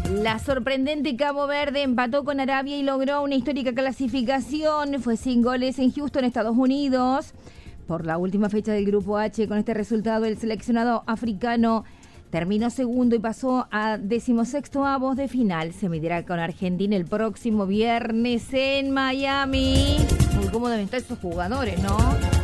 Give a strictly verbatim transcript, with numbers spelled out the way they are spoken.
La sorprendente Cabo Verde empató con Arabia y logró una histórica clasificación. Fue sin goles en Houston, Estados Unidos. Por la última fecha del Grupo H, con este resultado, el seleccionado africano terminó segundo y pasó a decimosexto avos de final. Se medirá con Argentina el próximo viernes en Miami. Muy cómodo deben estar esos jugadores, ¿no?